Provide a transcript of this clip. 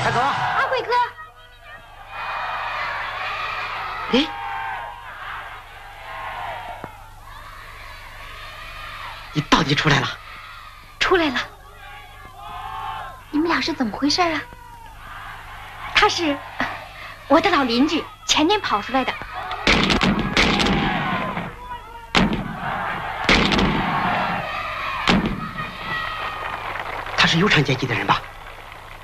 快走啊！ 阿贵哥， 哎，你到底出来了？ 出来了。你们俩是怎么回事啊？他是我的老邻居，前年跑出来的。 他是有产阶级的人吧？